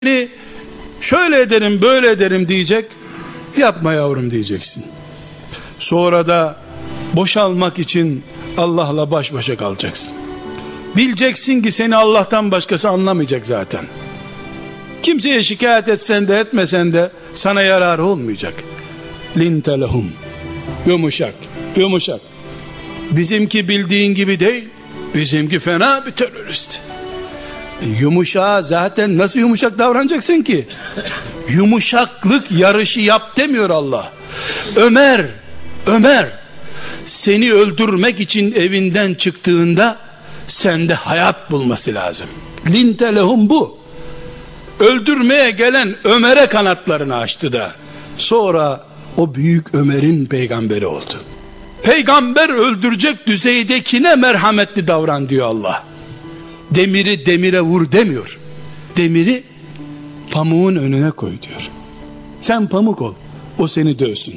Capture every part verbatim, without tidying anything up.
Seni şöyle ederim böyle ederim diyecek, yapma yavrum diyeceksin. Sonra da boşalmak için Allah'la baş başa kalacaksın. Bileceksin ki seni Allah'tan başkası anlamayacak zaten. Kimseye şikayet etsen de etmesen de sana yararı olmayacak. Linte lehum, yumuşak yumuşak. Bizimki bildiğin gibi değil, bizimki fena bir terörist. Yumuşağa zaten nasıl yumuşak davranacaksın ki? Yumuşaklık yarışı yap demiyor Allah. Ömer, Ömer seni öldürmek için evinden çıktığında sende hayat bulması lazım. Linte lehum bu. Öldürmeye gelen Ömer'e kanatlarını açtı da sonra o büyük Ömer'in peygamberi oldu. Peygamber öldürecek düzeydekine merhametli davran diyor Allah. Demiri demire vur demiyor. Demiri pamuğun önüne koy diyor. Sen pamuk ol, o seni dövsün.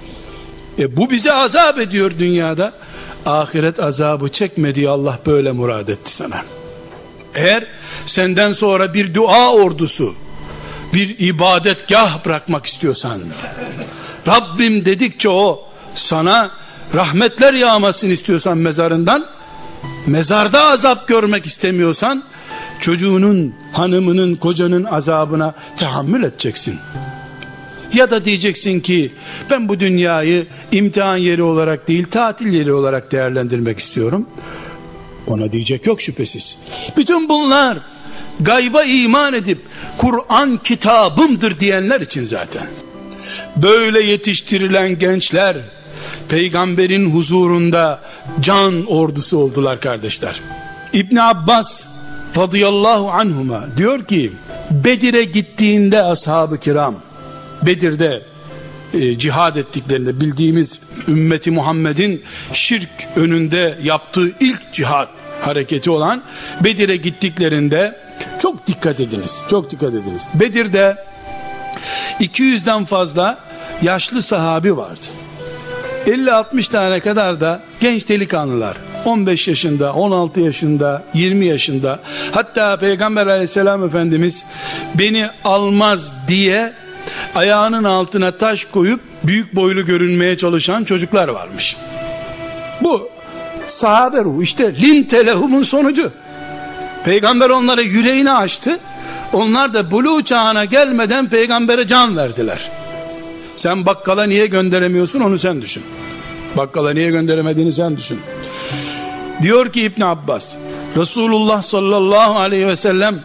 E bu bize azap ediyor dünyada. Ahiret azabı çekme diye Allah böyle murad etti sana. Eğer senden sonra bir dua ordusu, bir ibadetgah bırakmak istiyorsan, Rabbim dedikçe o sana rahmetler yağmasını istiyorsan mezarından, mezarda azap görmek istemiyorsan, çocuğunun, hanımının, kocanın azabına tahammül edeceksin. Ya da diyeceksin ki ben bu dünyayı imtihan yeri olarak değil tatil yeri olarak değerlendirmek istiyorum. Ona diyecek yok şüphesiz. Bütün bunlar gayba iman edip Kur'an kitabımdır diyenler için zaten. Böyle yetiştirilen gençler peygamberin huzurunda can ordusu oldular kardeşler. İbn Abbas radıyallahu anhuma diyor ki Bedir'e gittiğinde ashab-ı kiram, Bedir'de e, cihad ettiklerinde, bildiğimiz ümmeti Muhammed'in şirk önünde yaptığı ilk cihad hareketi olan Bedir'e gittiklerinde çok dikkat ediniz, çok dikkat ediniz. Bedir'de iki yüzden fazla yaşlı sahabi vardı. elli altmış tane kadar da genç delikanlılar, on beş yaşında, on altı yaşında, yirmi yaşında, hatta Peygamber aleyhisselam Efendimiz beni almaz diye ayağının altına taş koyup büyük boylu görünmeye çalışan çocuklar varmış. Bu sahabe ruhu, işte linte lehumun sonucu. Peygamber onlara yüreğini açtı, onlar da buluğ çağına gelmeden peygambere can verdiler. Sen bakkala niye gönderemiyorsun, onu sen düşün. Bakkala niye gönderemediğini sen düşün. Diyor ki İbn Abbas, Resulullah sallallahu aleyhi ve sellem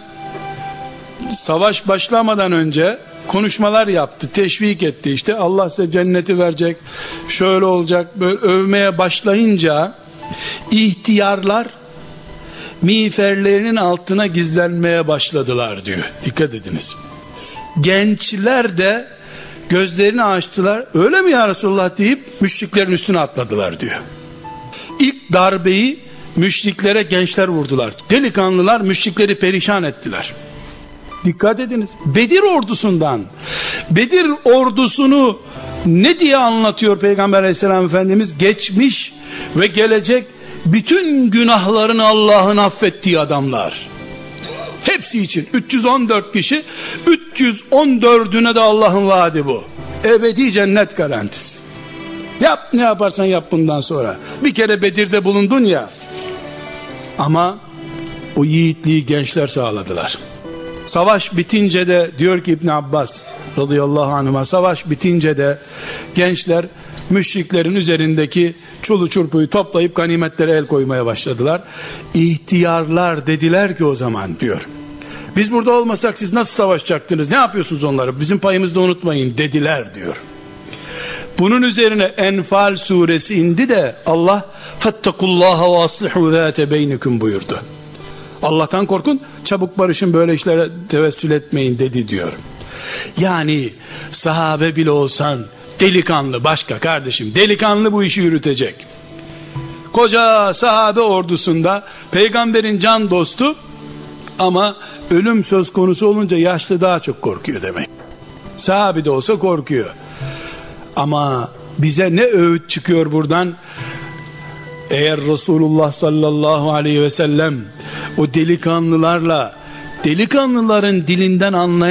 savaş başlamadan önce konuşmalar yaptı, teşvik etti. İşte Allah size cenneti verecek, şöyle olacak, böyle övmeye başlayınca ihtiyarlar miğferlerinin altına gizlenmeye başladılar diyor. Dikkat ediniz. Gençler de gözlerini açtılar. Öyle mi ya Resulullah deyip müşriklerin üstüne atladılar diyor. İlk darbeyi müşriklere gençler vurdular. Delikanlılar müşrikleri perişan ettiler. Dikkat ediniz. Bedir ordusundan, Bedir ordusunu ne diye anlatıyor Peygamber aleyhisselam Efendimiz? Geçmiş ve gelecek bütün günahlarını Allah'ın affettiği adamlar. Hepsi için üç yüz on dört kişi, üç yüz on dördüne de Allah'ın vaadi bu. Ebedi cennet garantisi. Yap ne yaparsan yap bundan sonra. Bir kere Bedir'de bulundun ya. Ama o yiğitliği gençler sağladılar. Savaş bitince de diyor ki İbn Abbas radıyallahu anhuma, savaş bitince de gençler müşriklerin üzerindeki çulu çurpuyu toplayıp ganimetlere el koymaya başladılar. İhtiyarlar dediler ki o zaman diyor, biz burada olmasak siz nasıl savaşacaktınız, ne yapıyorsunuz onları, bizim payımızı da unutmayın dediler diyor. Bunun üzerine Enfal suresi indi de Allah fettekullaha ve aslihu zâte beynikum buyurdu. Allah'tan korkun, çabuk barışın, böyle işlere tevessül etmeyin dedi diyor. Yani sahabe bile olsan delikanlı, başka kardeşim, delikanlı bu işi yürütecek. Koca sahabe ordusunda peygamberin can dostu, ama ölüm söz konusu olunca yaşlı daha çok korkuyor demek. Sahabe de olsa korkuyor. Ama bize ne öğüt çıkıyor buradan? Eğer Resulullah sallallahu aleyhi ve sellem o delikanlılarla Delikanlıların dilinden anlayan